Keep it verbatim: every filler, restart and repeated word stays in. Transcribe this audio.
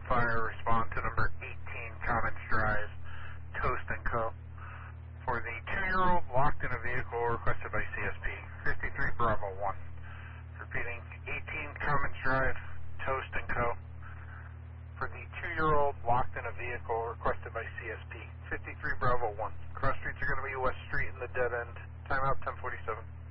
Fire, respond to number eighteen Commons Drive, Toast and Co. For the two-year-old locked in a vehicle requested by C S P, fifty-three Bravo one. Repeating, eighteen Commons Drive, Toast and Co. For the two-year-old locked in a vehicle requested by C S P, fifty-three Bravo one. Cross streets are going to be West Street and the dead end. Timeout ten forty-seven.